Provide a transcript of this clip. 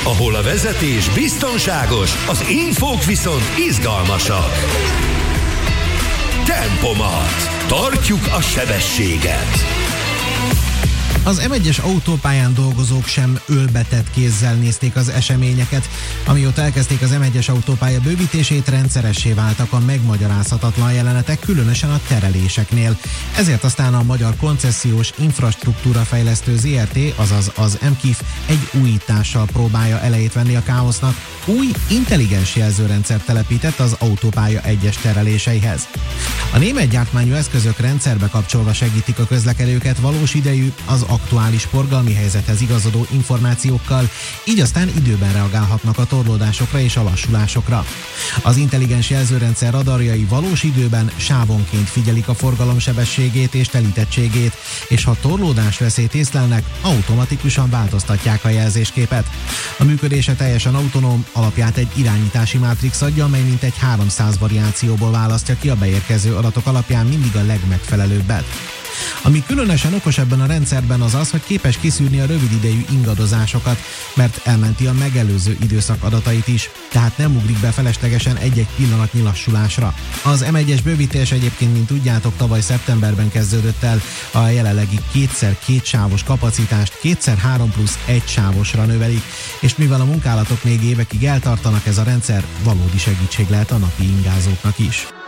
ahol a vezetés biztonságos, az infók viszont izgalmasak. Tempomat. Tartjuk a sebességet. Az M1-es autópályán dolgozók sem ölbetett kézzel nézték az eseményeket. Amióta elkezdték az M1-es autópálya bővítését, rendszeressé váltak a megmagyarázhatatlan jelenetek, különösen a tereléseknél. Ezért aztán a Magyar Koncesziós Infrastruktúra Fejlesztő Zrt., azaz az MKIF egy újítással próbálja elejét venni a káosznak. Új, intelligens jelzőrendszert telepített az autópálya egyes tereléseihez. A német gyártmányú eszközök rendszerbe kapcsolva segítik a közlekedőket valós idejű, az aktuális forgalmi helyzethez igazodó információkkal, így aztán időben reagálhatnak a torlódásokra és a lassulásokra. Az intelligens jelzőrendszer radarjai valós időben sávonként figyelik a forgalom sebességét és telítettségét, és ha torlódás veszélyt észlelnek, automatikusan változtatják a jelzésképet. A működése teljesen autonóm, alapját egy irányítási mátrix adja, amely mintegy 300 variációból választja ki a beérkező adatok alapján mindig a legmegfelelőbbet. Ami különösen okos ebben a rendszerben az, hogy képes kiszűrni a rövid idejű ingadozásokat, mert elmenti a megelőző időszak adatait is, tehát nem ugrik be feleslegesen egy-egy pillanatnyi lassulásra. Az M1-es bővítés egyébként, mint tudjátok, tavaly szeptemberben kezdődött el, a jelenlegi 2x2 sávos kapacitást 2x3+1 sávosra növelik, és mivel a munkálatok még évekig eltartanak, ez a rendszer valódi segítség lehet a napi ingázóknak is.